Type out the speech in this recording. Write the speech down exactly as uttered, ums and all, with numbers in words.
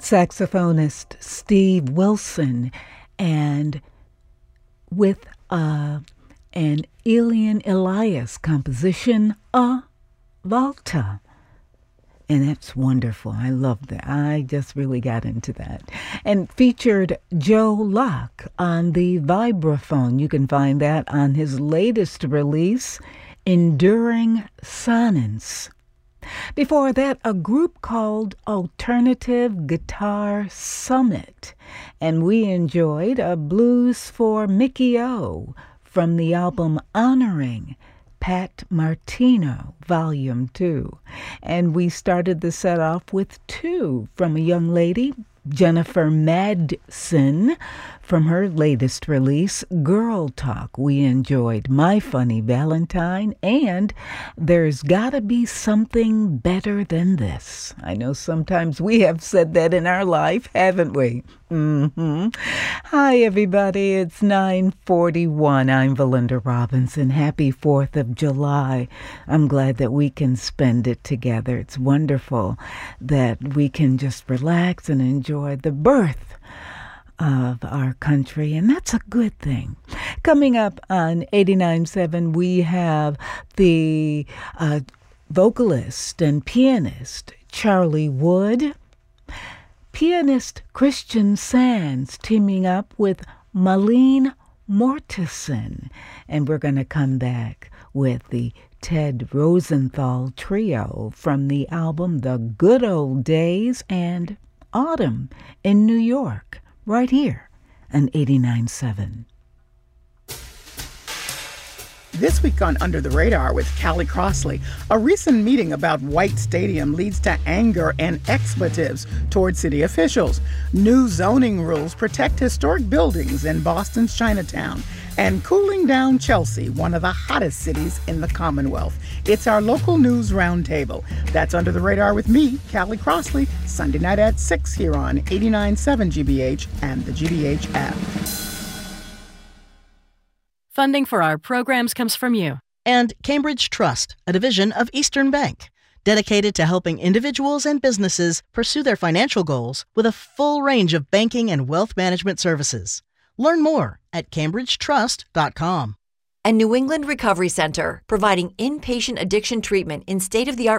saxophonist Steve Wilson, and with uh, an Elian Elias composition, A Volta. And that's wonderful. I love that. I just really got into that. And featured Joe Locke on the vibraphone. You can find that on his latest release, Enduring Sonnets. Before that, a group called Alternative Guitar Summit. And we enjoyed a Blues for Mickey O from the album Honoring Pat Martino, Volume two. And we started the set off with two from a young lady, Jennifer Madsen, from her latest release, Girl Talk. We enjoyed My Funny Valentine and There's Gotta Be Something Better Than This. I know sometimes we have said that in our life, haven't we? Mm-hmm. Hi, everybody. It's nine forty-one. I'm Valinda Robinson. Happy fourth of July. I'm glad that we can spend it together. It's wonderful that we can just relax and enjoy the birth of our country, and that's a good thing. Coming up on eighty-nine point seven, we have the uh, vocalist and pianist Charlie Wood, pianist Christian Sands teaming up with Malene Mortensen, and we're going to come back with the Ted Rosenthal Trio from the album The Good Old Days and Autumn in New York, right here on eighty-nine point seven. This week on Under the Radar with Callie Crossley, a recent meeting about White Stadium leads to anger and expletives toward city officials. New zoning rules protect historic buildings in Boston's Chinatown. And cooling down Chelsea, one of the hottest cities in the Commonwealth. It's our local news roundtable. That's Under the Radar with me, Callie Crossley, Sunday night at six here on eighty-nine point seven G B H and the G B H app. Funding for our programs comes from you. And Cambridge Trust, a division of Eastern Bank, dedicated to helping individuals and businesses pursue their financial goals with a full range of banking and wealth management services. Learn more at cambridge trust dot com. And New England Recovery Center, providing inpatient addiction treatment in state-of-the-art